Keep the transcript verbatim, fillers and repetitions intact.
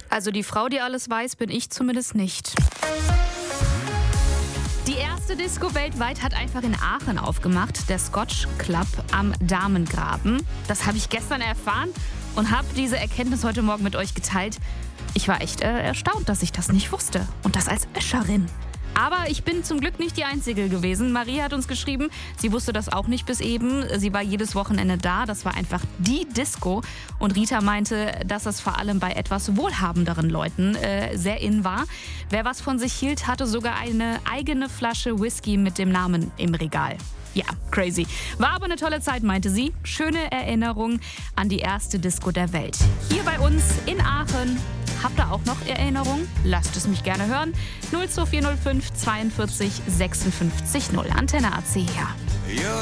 Also die Frau, die alles weiß, bin ich zumindest nicht. Die erste Disco weltweit hat einfach in Aachen aufgemacht, der Scotch Club am Damengraben. Das habe ich gestern erfahren und habe diese Erkenntnis heute Morgen mit euch geteilt. Ich war echt äh, erstaunt, dass ich das nicht wusste und das als Öscherin. Aber ich bin zum Glück nicht die Einzige gewesen. Marie hat uns geschrieben, sie wusste das auch nicht bis eben. Sie war jedes Wochenende da. Das war einfach die Disco. Und Rita meinte, dass es vor allem bei etwas wohlhabenderen Leuten äh, sehr in war. Wer was von sich hielt, hatte sogar eine eigene Flasche Whisky mit dem Namen im Regal. Ja, crazy. War aber eine tolle Zeit, meinte sie. Schöne Erinnerung an die erste Disco der Welt. Hier bei uns in Aachen. Habt ihr auch noch Erinnerungen? Lasst es mich gerne hören. null zwei vier null fünf zweiundvierzig sechsundfünfzig null. Antenne A C, ja.